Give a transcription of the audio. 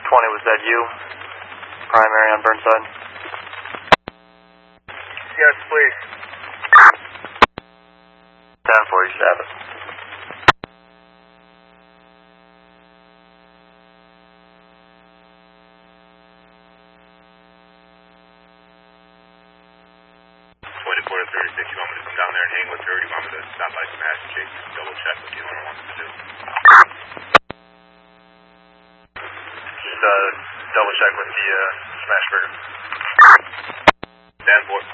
was that you? Primary on Burnside? Yes, please. 1047. Quarter 36, you want me to come down there and hang with her, or you want me to stop by Smash and Jake and double check what the owner wants to do? Just double check with the Smash Burger. Stand for it.